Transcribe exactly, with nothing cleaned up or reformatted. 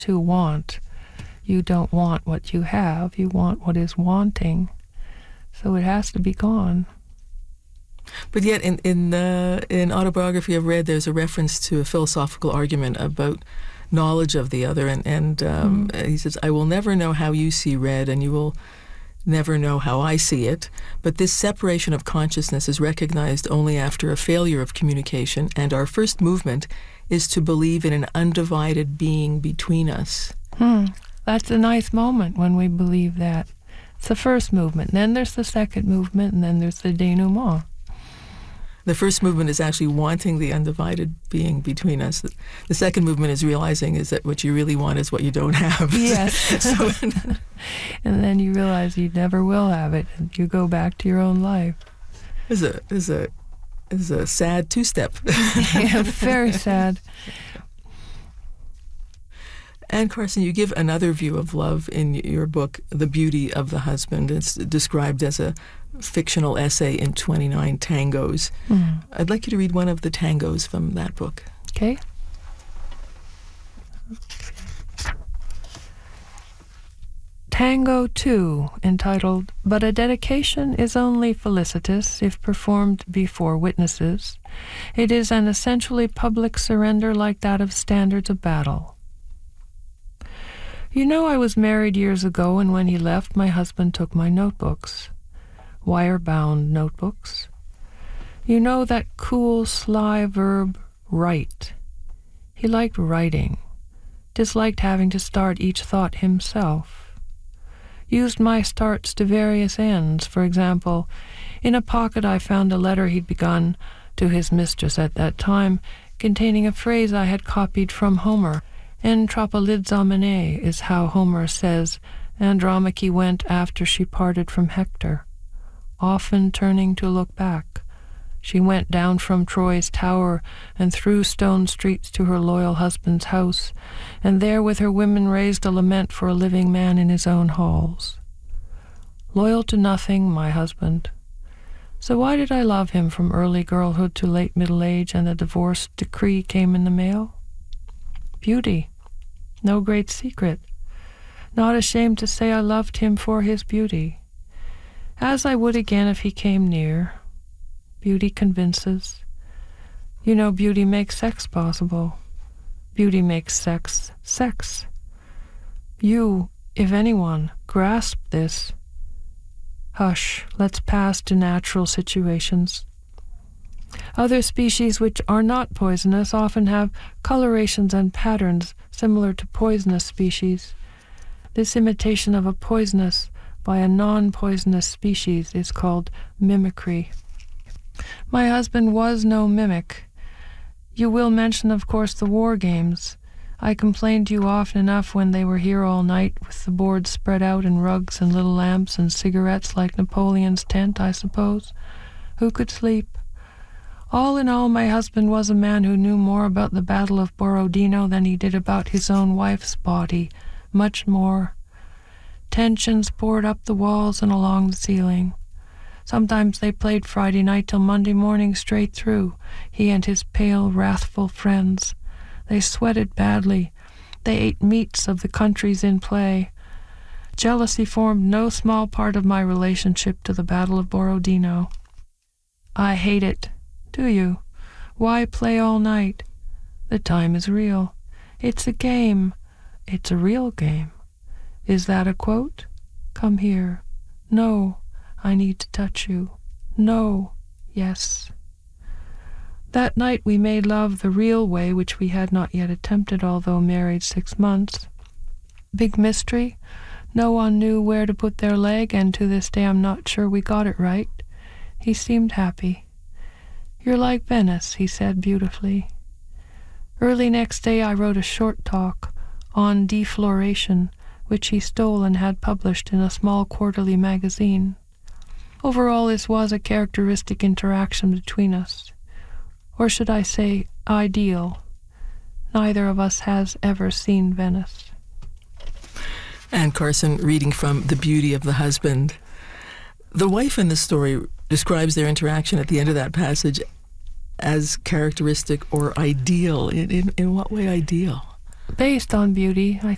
to want. You don't want what you have, you want what is wanting. So it has to be gone. But yet, in in uh, in autobiography I've read, there's a reference to a philosophical argument about knowledge of the other, and and um, mm. he says, "I will never know how you see red, and you will never know how I see it. But this separation of consciousness is recognized only after a failure of communication, and our first movement is to believe in an undivided being between us." Hmm. That's a nice moment when we believe that. It's the first movement. Then there's the second movement, and then there's the denouement. The first movement is actually wanting the undivided being between us. The second movement is realizing is that what you really want is what you don't have. Yes. so, and then you realize you never will have it, and you go back to your own life. It's a, it's a, it's a sad two-step. Yeah, very sad. Anne Carson, you give another view of love in your book, The Beauty of the Husband. It's described as a fictional essay in twenty-nine tangos. Mm. I'd like you to read one of the tangos from that book. Okay. Tango two, entitled, "But a dedication is only felicitous if performed before witnesses. It is an essentially public surrender like that of standards of battle. You know I was married years ago, and when he left, my husband took my notebooks. Wire-bound notebooks. You know that cool, sly verb, write. He liked writing, disliked having to start each thought himself. Used my starts to various ends. For example, in a pocket I found a letter he'd begun to his mistress at that time, containing a phrase I had copied from Homer. Entropolizomene is how Homer says Andromache went after she parted from Hector. Often turning to look back, she went down from Troy's tower and through stone streets to her loyal husband's house, and there with her women raised a lament for a living man in his own halls. Loyal to nothing, my husband. So why did I love him from early girlhood to late middle age, and the divorce decree came in the mail? Beauty. No great secret. Not ashamed to say I loved him for his beauty. As I would again if he came near. Beauty convinces. You know beauty makes sex possible. Beauty makes sex sex. You, if anyone, grasp this. Hush, let's pass to natural situations. Other species which are not poisonous often have colorations and patterns similar to poisonous species. This imitation of a poisonous by a non-poisonous species is called mimicry. My husband was no mimic. You will mention, of course, the war games. I complained to you often enough when they were here all night, with the boards spread out and rugs and little lamps and cigarettes like Napoleon's tent, I suppose. Who could sleep? All in all, my husband was a man who knew more about the Battle of Borodino than he did about his own wife's body, much more. Tensions poured up the walls and along the ceiling. Sometimes they played Friday night till Monday morning straight through, he and his pale, wrathful friends. They sweated badly. They ate meats of the countries in play. Jealousy formed no small part of my relationship to the Battle of Borodino. I hate it. Do you? Why play all night? The time is real. It's a game. It's a real game. Is that a quote? Come here. No, I need to touch you. No, yes. That night we made love the real way, which we had not yet attempted, although married six months. Big mystery. No one knew where to put their leg, and to this day I'm not sure we got it right. He seemed happy. You're like Venice, he said beautifully. Early next day I wrote a short talk on defloration, which he stole and had published in a small quarterly magazine. Overall, this was a characteristic interaction between us. Or should I say, ideal. Neither of us has ever seen Venice. Anne Carson, reading from The Beauty of the Husband. The wife in the story describes their interaction at the end of that passage as characteristic or ideal. In, in, in what way ideal? Based on beauty, I